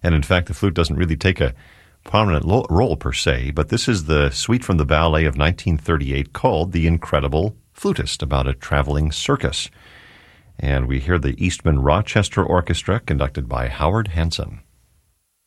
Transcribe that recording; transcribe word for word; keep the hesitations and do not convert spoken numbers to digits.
And in fact, the flute doesn't really take a prominent lo- role per se, but this is the suite from the ballet of nineteen thirty-eight called The Incredible Flutist, about a traveling circus. And we hear the Eastman Rochester Orchestra conducted by Howard Hanson.